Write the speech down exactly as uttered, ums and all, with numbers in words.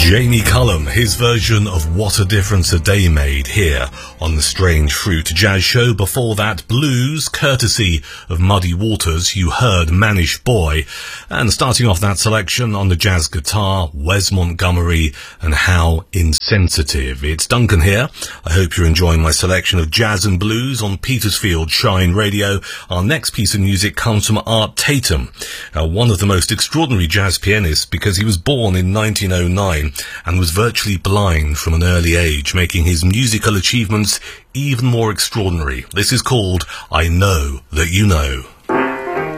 Jamie Cullum, his version of What a Difference a Day Made here on the Strange Fruit Jazz Show. Before that, blues, courtesy of Muddy Waters, you heard Mannish Boy. And starting off that selection on the jazz guitar, Wes Montgomery and How Insensitive. It's Duncan here. I hope you're enjoying my selection of jazz and blues on Petersfield Shine Radio. Our next piece of music comes from Art Tatum, uh, one of the most extraordinary jazz pianists because he was born in nineteen oh nine and was virtually blind from an early age, making his musical achievements even more extraordinary. This is called I Know That You Know.